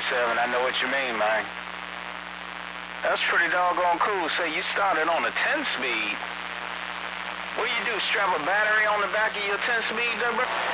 7, I know what you mean, man. That's pretty doggone cool. Say you started on a 10 speed. What do you do, strap a battery on the back of your 10 speed, though, bro?